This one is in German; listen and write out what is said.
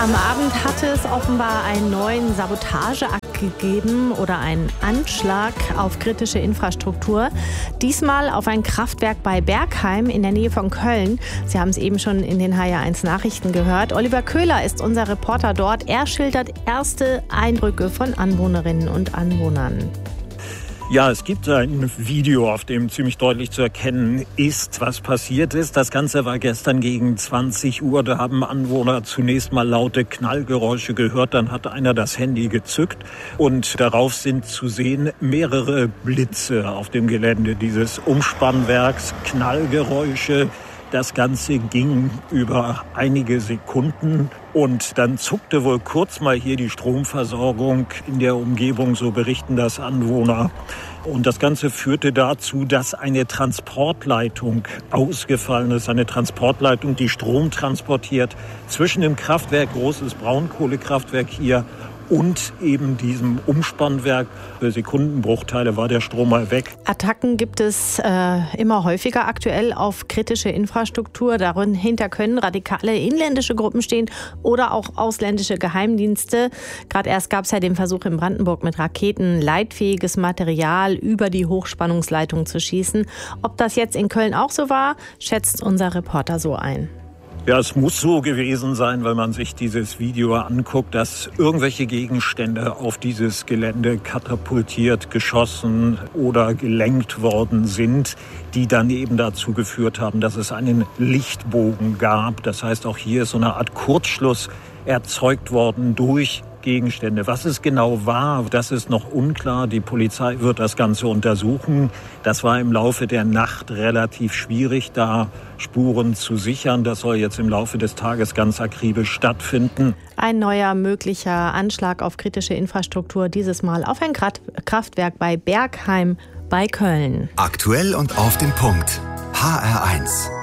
Am Abend hatte es offenbar einen neuen Sabotageakt gegeben oder einen Anschlag auf kritische Infrastruktur. Diesmal auf ein Kraftwerk bei Bergheim in der Nähe von Köln. Sie haben es eben schon in den HR1 Nachrichten gehört. Oliver Köhler ist unser Reporter dort. Er schildert erste Eindrücke von Anwohnerinnen und Anwohnern. Ja, es gibt ein Video, auf dem ziemlich deutlich zu erkennen ist, was passiert ist. Das Ganze war gestern gegen 20 Uhr. Da haben Anwohner zunächst mal laute Knallgeräusche gehört. Dann hat einer das Handy gezückt und darauf sind zu sehen mehrere Blitze auf dem Gelände dieses Umspannwerks. Knallgeräusche. Das Ganze ging über einige Sekunden und dann zuckte wohl kurz mal hier die Stromversorgung in der Umgebung, so berichten das Anwohner. Und das Ganze führte dazu, dass eine Transportleitung ausgefallen ist. Eine Transportleitung, die Strom transportiert zwischen dem Kraftwerk, großes Braunkohlekraftwerk hier, und eben diesem Umspannwerk. Für Sekundenbruchteile war der Strom mal weg. Attacken gibt es immer häufiger aktuell auf kritische Infrastruktur. Dahinter können radikale inländische Gruppen stehen oder auch ausländische Geheimdienste. Gerade erst gab es ja den Versuch in Brandenburg mit Raketen leitfähiges Material über die Hochspannungsleitung zu schießen. Ob das jetzt in Köln auch so war, schätzt unser Reporter so ein. Ja, es muss so gewesen sein, wenn man sich dieses Video anguckt, dass irgendwelche Gegenstände auf dieses Gelände katapultiert, geschossen oder gelenkt worden sind, die dann eben dazu geführt haben, dass es einen Lichtbogen gab. Das heißt, auch hier ist so eine Art Kurzschluss erzeugt worden durch Gegenstände. Was es genau war, das ist noch unklar. Die Polizei wird das Ganze untersuchen. Das war im Laufe der Nacht relativ schwierig, da Spuren zu sichern. Das soll jetzt im Laufe des Tages ganz akribisch stattfinden. Ein neuer möglicher Anschlag auf kritische Infrastruktur, dieses Mal auf ein Kraftwerk bei Bergheim bei Köln. Aktuell und auf den Punkt. HR1.